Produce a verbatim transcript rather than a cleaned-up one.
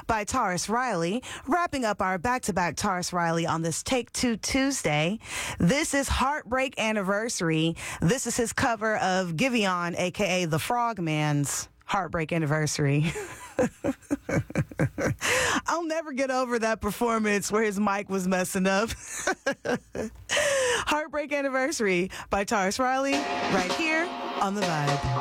by Taurus Riley, wrapping up our back-to-back Taurus Riley on this Take Two Tuesday. This is Heartbreak Anniversary. This is his cover of Giveon, a k a. The Frogman's Heartbreak Anniversary. I'll never get over that performance where his mic was messing up. Heartbreak Anniversary by Taurus Riley, right here on The Vibe.